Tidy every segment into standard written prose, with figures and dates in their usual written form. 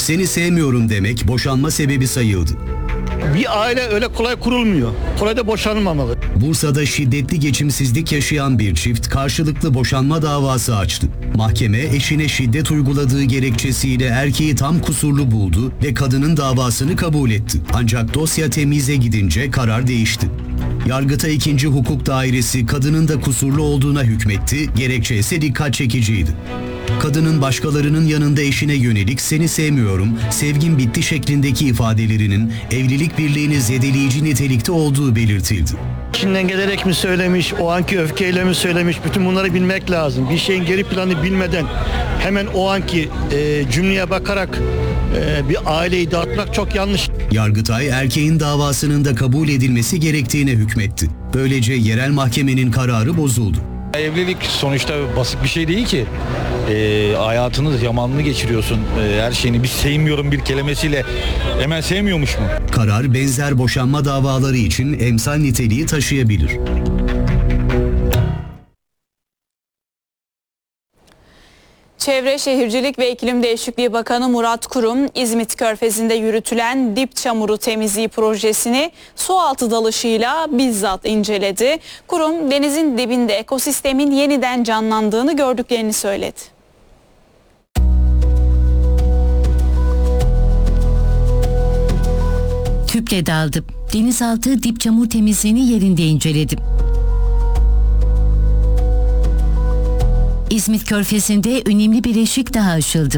seni sevmiyorum demek boşanma sebebi sayıldı. Bir aile öyle kolay kurulmuyor. Kolay da boşanmamalı. Bursa'da şiddetli geçimsizlik yaşayan bir çift karşılıklı boşanma davası açtı. Mahkeme eşine şiddet uyguladığı gerekçesiyle erkeği tam kusurlu buldu ve kadının davasını kabul etti. Ancak dosya temize gidince karar değişti. Yargıtay 2. Hukuk Dairesi kadının da kusurlu olduğuna hükmetti, gerekçe ise dikkat çekiciydi. Kadının başkalarının yanında eşine yönelik "seni sevmiyorum, sevgim bitti" şeklindeki ifadelerinin evlilik birliğini zedeleyici nitelikte olduğu belirtildi. İçinden gelerek mi söylemiş, o anki öfkeyle mi söylemiş, bütün bunları bilmek lazım. Bir şeyin geri planı bilmeden hemen o anki cümleye bakarak bir aileyi dağıtmak çok yanlış. Yargıtay erkeğin davasının da kabul edilmesi gerektiğine hükmetti. Böylece yerel mahkemenin kararı bozuldu. Evlilik sonuçta basit bir şey değil ki. Hayatını, zamanını geçiriyorsun. Her şeyini "bir sevmiyorum" bir kelimesiyle hemen sevmiyormuş mu? Karar benzer boşanma davaları için emsal niteliği taşıyabilir. Çevre Şehircilik ve İklim Değişikliği Bakanı Murat Kurum, İzmit Körfezi'nde yürütülen dip çamuru temizliği projesini sualtı dalışıyla bizzat inceledi. Kurum, denizin dibinde ekosistemin yeniden canlandığını gördüklerini söyledi. Tüple daldım. Denizaltı dip çamur temizliğini yerinde inceledim. İzmit Körfezi'nde önemli bir eşik daha aşıldı.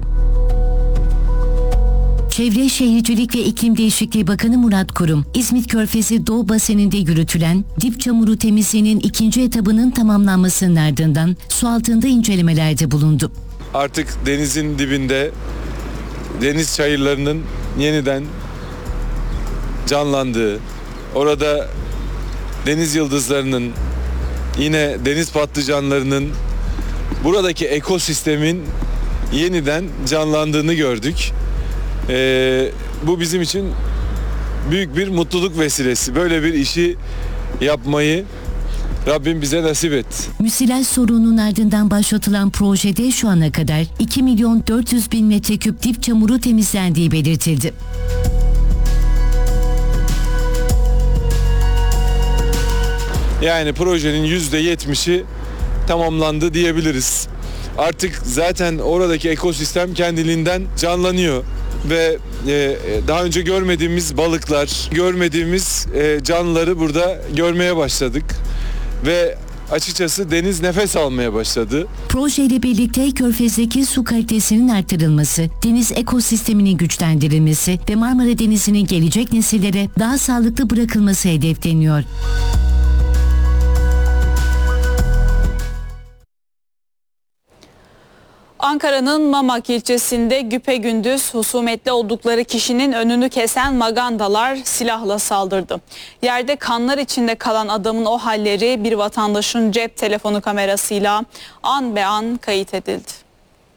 Çevre Şehircilik ve İklim Değişikliği Bakanı Murat Kurum, İzmit Körfezi Doğu Baseni'nde yürütülen dip çamuru temizliğinin 2. etabının tamamlanmasının ardından su altında incelemelerde bulundu. Artık denizin dibinde deniz çayırlarının yeniden canlandığı, orada deniz yıldızlarının, yine deniz patlıcanlarının, buradaki ekosistemin yeniden canlandığını gördük. Bu bizim için büyük bir mutluluk vesilesi. Böyle bir işi yapmayı Rabbim bize nasip etti. Müsilaj sorununun ardından başlatılan projede şu ana kadar 2.400.000 metreküp dip çamuru temizlendiği belirtildi. Yani projenin %70'i tamamlandı diyebiliriz. Artık zaten oradaki ekosistem kendiliğinden canlanıyor ve daha önce görmediğimiz balıklar, görmediğimiz canlıları burada görmeye başladık ve açıkçası deniz nefes almaya başladı. Projeyle birlikte Körfez'deki su kalitesinin artırılması, deniz ekosisteminin güçlendirilmesi ve Marmara Denizi'nin gelecek nesillere daha sağlıklı bırakılması hedefleniyor. Ankara'nın Mamak ilçesinde güpegündüz husumetli oldukları kişinin önünü kesen magandalar silahla saldırdı. Yerde kanlar içinde kalan adamın o halleri bir vatandaşın cep telefonu kamerasıyla an be an kayıt edildi.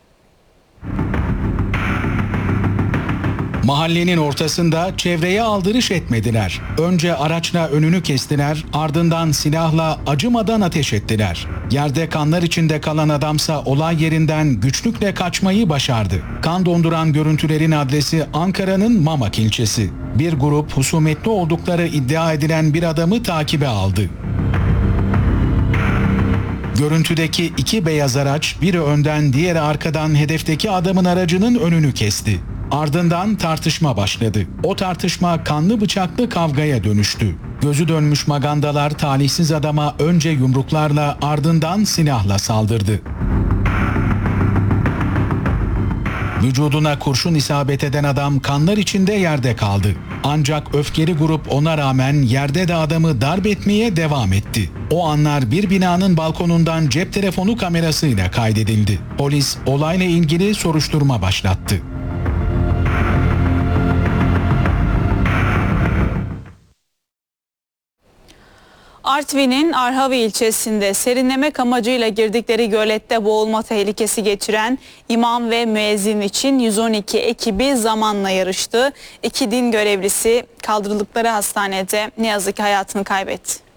Mahallenin ortasında çevreye aldırış etmediler. Önce araçla önünü kestiler, ardından silahla acımadan ateş ettiler. Yerde kanlar içinde kalan adamsa olay yerinden güçlükle kaçmayı başardı. Kan donduran görüntülerin adresi Ankara'nın Mamak ilçesi. Bir grup husumetli oldukları iddia edilen bir adamı takibe aldı. Görüntüdeki 2 beyaz araç, biri önden diğeri arkadan hedefteki adamın aracının önünü kesti. Ardından tartışma başladı. O tartışma kanlı bıçaklı kavgaya dönüştü. Gözü dönmüş magandalar talihsiz adama önce yumruklarla ardından silahla saldırdı. Vücuduna kurşun isabet eden adam kanlar içinde yerde kaldı. Ancak öfkeli grup ona rağmen yerde de adamı darp etmeye devam etti. O anlar bir binanın balkonundan cep telefonu kamerasıyla kaydedildi. Polis olayla ilgili soruşturma başlattı. Artvin'in Arhavi ilçesinde serinlemek amacıyla girdikleri gölette boğulma tehlikesi geçiren imam ve müezzin için 112 ekibi zamanla yarıştı. 2 din görevlisi kaldırıldıkları hastanede ne yazık ki hayatını kaybetti.